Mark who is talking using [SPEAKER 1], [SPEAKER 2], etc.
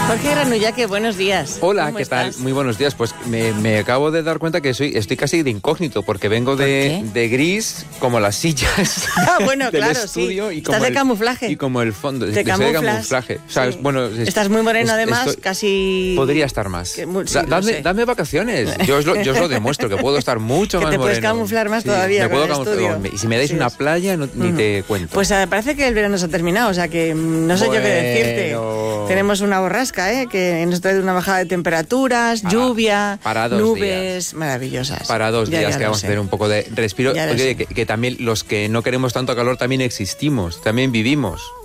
[SPEAKER 1] Jorge Granullaque, buenos días.
[SPEAKER 2] Hola,
[SPEAKER 1] ¿Cómo
[SPEAKER 2] ¿qué tal?
[SPEAKER 1] estás?
[SPEAKER 2] Muy buenos días. Pues me acabo de dar cuenta que estoy casi de incógnito, porque vengo de gris, como las sillas
[SPEAKER 1] Bueno,
[SPEAKER 2] del
[SPEAKER 1] claro,
[SPEAKER 2] estudio.
[SPEAKER 1] sí.
[SPEAKER 2] Y como
[SPEAKER 1] Estás de camuflaje.
[SPEAKER 2] Y como el fondo.
[SPEAKER 1] Te
[SPEAKER 2] de
[SPEAKER 1] camuflas.
[SPEAKER 2] camuflaje. O sea,
[SPEAKER 1] Sí.
[SPEAKER 2] bueno,
[SPEAKER 1] Estás muy moreno, además, casi...
[SPEAKER 2] Podría estar más.
[SPEAKER 1] Sí, lo sé.
[SPEAKER 2] Dame vacaciones. Yo os lo demuestro, que puedo estar mucho
[SPEAKER 1] Que
[SPEAKER 2] más
[SPEAKER 1] te
[SPEAKER 2] moreno.
[SPEAKER 1] puedes camuflar más todavía
[SPEAKER 2] Me puedo
[SPEAKER 1] con el
[SPEAKER 2] camuflar.
[SPEAKER 1] estudio.
[SPEAKER 2] Y si me dais una playa, ni te cuento.
[SPEAKER 1] Pues parece que el verano se ha terminado, o sea que no sé yo qué decirte. Tenemos una borrasca, que nos trae una bajada de temperaturas, lluvia,
[SPEAKER 2] para 2
[SPEAKER 1] nubes
[SPEAKER 2] días.
[SPEAKER 1] maravillosas.
[SPEAKER 2] Para 2 días
[SPEAKER 1] Ya
[SPEAKER 2] que vamos a tener un poco de respiro.
[SPEAKER 1] Ya lo
[SPEAKER 2] Porque
[SPEAKER 1] sé.
[SPEAKER 2] que también los que no queremos tanto calor también existimos, también vivimos.